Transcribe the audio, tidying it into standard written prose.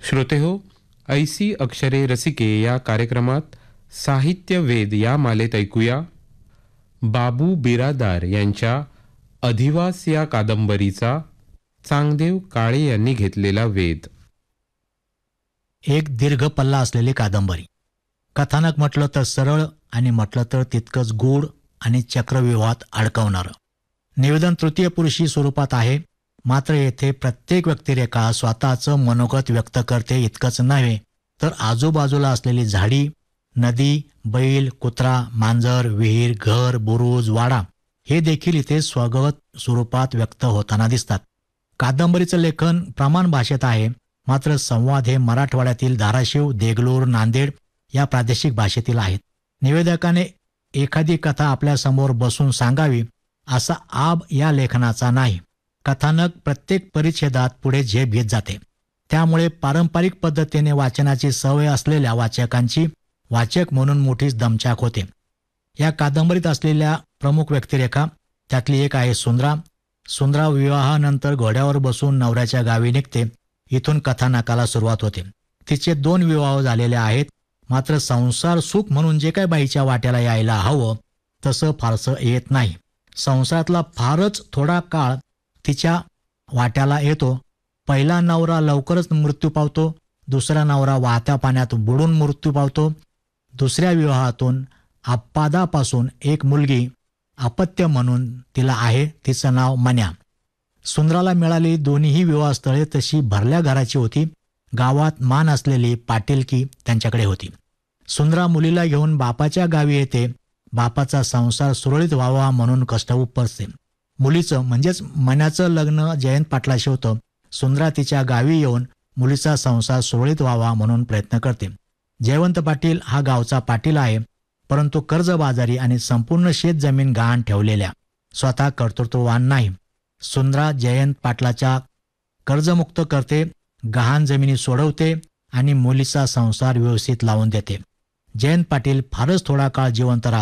श्रोतेहो, ऐसी अक्षरे रसिके या कार्यक्रमात साहित्य वेद या मालेत ऐकूया बाबू बिरादार यांच्या अधिवास या कादंबरीचा चांगदेव काळे यांनी घेतलेला वेध. एक दीर्घ पल्ला असलेली कादंबरी. कथानक म्हटलं तर सरळ आणि म्हटलं तर तितकंच गूढ आणि चक्रव्यूहात अडकवणारं. निवेदन तृतीय पुरुषी स्वरूपात आहे, मात्र येथे प्रत्येक व्यक्तिरेखा स्वतःचं मनोगत व्यक्त करते इतकंच नव्हे तर आजूबाजूला असलेली झाडी, नदी, बैल, कुत्रा, मांजर, विहीर, घर, बुरुज, वाडा हे देखील इथे स्वगत स्वरूपात व्यक्त होताना दिसतात. कादंबरीचं लेखन प्रमाण भाषेत आहे, मात्र संवाद हे मराठवाड्यातील धाराशिव, देगलूर, नांदेड या प्रादेशिक भाषेतील आहेत. निवेदकाने एखादी कथा आपल्यासमोर बसून सांगावी असा आब या लेखनाचा नाही. कथानक प्रत्येक परिच्छेदात पुढे झेप घेत जाते. त्यामुळे पारंपरिक पद्धतीने वाचनाची सवय असलेल्या वाचकांची वाचक म्हणून मोठीच दमछाक होते. या कादंबरीत असलेल्या प्रमुख व्यक्तिरेखा त्यातली एक आहे सुंदरा. सुंदरा विवाहानंतर घोड्यावर बसून नवऱ्याच्या गावी निघते. इथून कथानकाला सुरुवात होते. तिचे 2 विवाह झालेले आहेत, मात्र संसार सुख म्हणून जे काय बाईच्या वाट्याला यायला हवं तसं फारसं येत नाही. संसारातला फारच थोडा काळ तिच्या वाट्याला येतो. पहिला नवरा लवकरच मृत्यू पावतो, दुसरा नवरा वाहत्या पाण्यात बुडून मृत्यू पावतो. दुसऱ्या विवाहातून आप्पादापासून एक मुलगी अपत्य म्हणून तिला आहे, तिचं नाव मन्या. सुंदराला मिळालेली दोन्हीही विवाहस्थळे तशी भरल्या घराची होती. गावात मान असलेली पाटीलकी त्यांच्याकडे होती. सुंदरा मुलीला घेऊन बापाच्या गावी येते. बापाचा संसार सुरळीत व्हावा म्हणून कष्ट उपसते. मुलीचं म्हणजेच मन्याचं लग्न जयंत पाटलाशी होतं. सुंदरा तिच्या गावी येऊन मुलीचा संसार सुरळीत व्हावा म्हणून प्रयत्न करते. जयवंत पाटील हा गावचा पाटील आहे, परंतु कर्जबाजारी आणि संपूर्ण शेत जमीन गहाण ठेवलेल्या, स्वतः कर्तृत्ववान नाही. सुंदरा जयंत पाटलाच्या कर्जमुक्त करते, गहाण जमिनी सोडवते आणि मुलीचा संसार व्यवस्थित लावून देते. जयंत पाटील फारच थोडा काळ जिवंत राहतो.